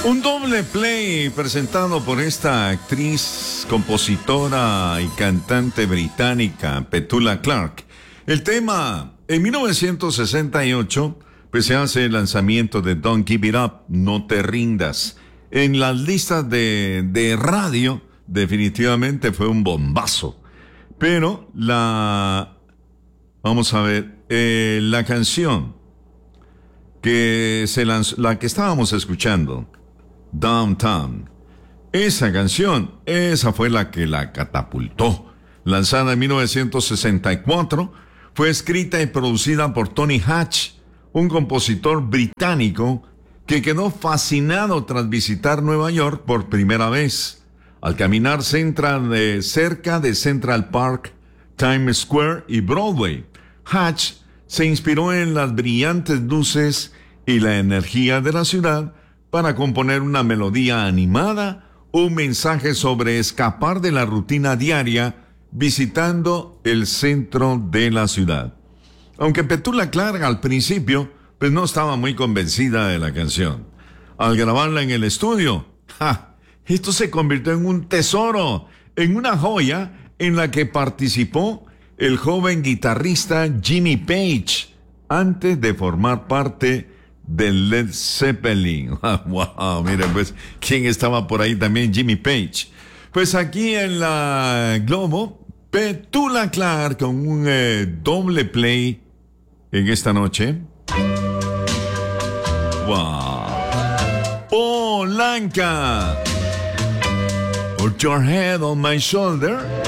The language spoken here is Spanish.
Un doble play presentado por esta actriz, compositora y cantante británica, Petula Clark. El tema, en 1968, pues se hace el lanzamiento de Don't Give It Up, No Te Rindas. En las listas de radio, definitivamente fue un bombazo. Pero vamos a ver, la canción que se lanzó, la que estábamos escuchando, Downtown. Esa canción, esa fue la que la catapultó. Lanzada en 1964, fue escrita y producida por Tony Hatch, un compositor británico que quedó fascinado tras visitar Nueva York por primera vez. Al caminar cerca de Central Park, Times Square y Broadway, Hatch se inspiró en las brillantes luces y la energía de la ciudad para componer una melodía animada, un mensaje sobre escapar de la rutina diaria visitando el centro de la ciudad. Aunque Petula Clark al principio pues no estaba muy convencida de la canción. Al grabarla en el estudio, esto se convirtió en un tesoro, en una joya en la que participó el joven guitarrista Jimmy Page antes de formar parte del Led Zeppelin. Wow, miren pues, ¿quién estaba por ahí también? Jimmy Page. Pues aquí en la Globo, Petula Clark con un doble play en esta noche. Wow. Polanca. Put your head on my shoulder.